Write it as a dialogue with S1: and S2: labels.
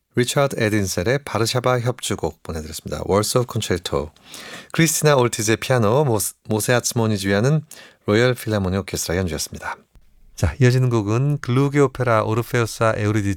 S1: 리차드 에딘셀의 바르샤바 협주곡 보내드렸습니다. 월소 콘체르토. 크리스티나 올티즈의 피아노, 모세 아츠몬이 주의하는 로열 필하모니 오케스트라 연주였습니다. 자, 이어지는 곡은 글루게 오페라 오르페우스와 에우리디ce